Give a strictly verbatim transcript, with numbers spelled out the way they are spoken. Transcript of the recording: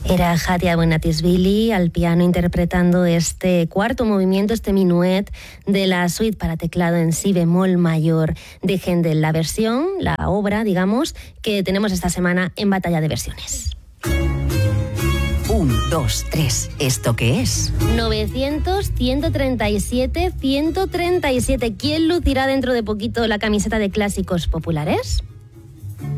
Era Hatia Abou-El-Natisvili al piano interpretando este cuarto movimiento, este minuet de la suite para teclado en si bemol mayor de Händel, la versión, la obra, digamos, que tenemos esta semana en Batalla de Versiones. Un, dos, tres. ¿Esto qué es? novecientos, ciento treinta y siete, ciento treinta y siete. ¿Quién lucirá dentro de poquito la camiseta de clásicos populares?